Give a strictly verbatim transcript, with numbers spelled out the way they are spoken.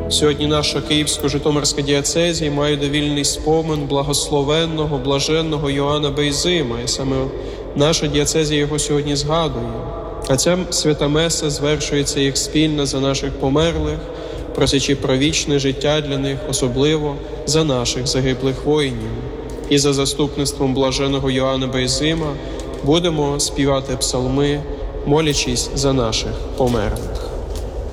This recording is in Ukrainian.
Сьогодні наша Київсько-Житомирська дієцезія має довільний спомин благословенного, блаженного Йоанна Бейзима, і саме наша дієцезія його сьогодні згадує. А ця свята меса звершується як спільна за наших померлих, просячи про вічне життя для них, особливо за наших загиблих воїнів. І за заступництвом блаженого Йоанна Бейзима будемо співати псалми, молячись за наших померлих.